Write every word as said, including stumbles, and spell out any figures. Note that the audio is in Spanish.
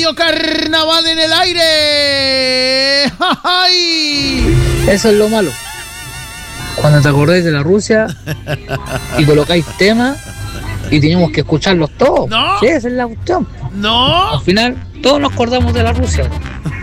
Radio Carnaval en el aire. ¡Ay! Eso es lo malo. Cuando te acordáis de la Rusia y colocáis temas y tenemos que escucharlos todos. No. Sí, esa es la cuestión. No. Al final, todos nos acordamos de la Rusia.